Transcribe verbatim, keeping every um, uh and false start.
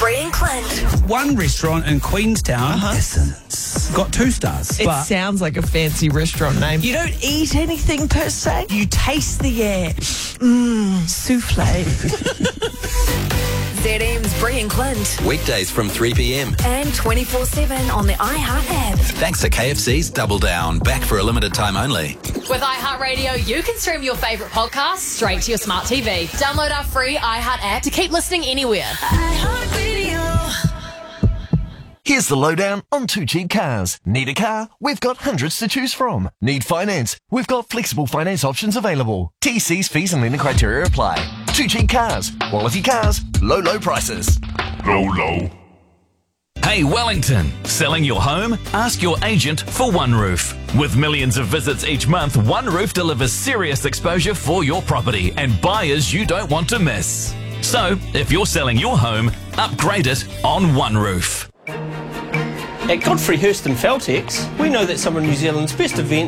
Bree and Clint. One restaurant in Queenstown, Uh-huh. Essence, got two stars. It but sounds like a fancy restaurant name. You don't eat anything per se. You taste the air. Mmm, souffle. Z M's Bree and Clint. Weekdays from three p.m. And twenty-four seven on the iHeart app. Thanks to K F C's Double Down, back for a limited time only. With iHeartRadio, you can stream your favourite podcasts straight to your smart T V. Download our free iHeart app to keep listening anywhere. Here's the lowdown on Two Cheap Cars. Need a car? We've got hundreds to choose from. Need finance? We've got flexible finance options available. T C's fees and lending criteria apply. Two Cheap Cars. Quality cars. Low, low prices. Low, low. Hey Wellington, selling your home? Ask your agent for OneRoof. With millions of visits each month, OneRoof delivers serious exposure for your property and buyers you don't want to miss. So, if you're selling your home, upgrade it on OneRoof. At Godfrey Hurston Feltex, we know that some of New Zealand's best events